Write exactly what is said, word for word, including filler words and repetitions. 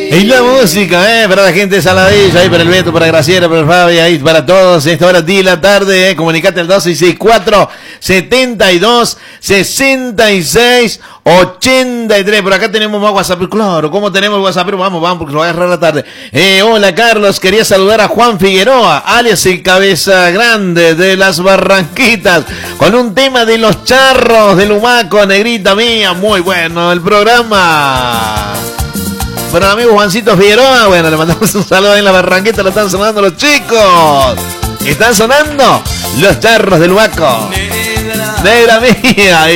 Y la música, eh, para la gente de Saladillo, ahí para el Beto, para Graciela, para el Fabi, ahí para todos. Esta hora de la tarde, eh, comunicate al dos seis seis cuatro, setenta y dos, sesenta y seis, ochenta y tres. Por acá tenemos más WhatsApp, claro, ¿cómo tenemos WhatsApp? Vamos, vamos, porque se va a agarrar la tarde. Eh, hola Carlos, quería saludar a Juan Figueroa, alias el Cabeza Grande de las Barranquitas, con un tema de los charros del Humaco, negrita mía, muy bueno el programa. Bueno, amigo Juancito Figueroa, bueno, le mandamos un saludo ahí en la Barranquita, lo están sonando los chicos. Están sonando los charros del Huaco. Negra, negra mía.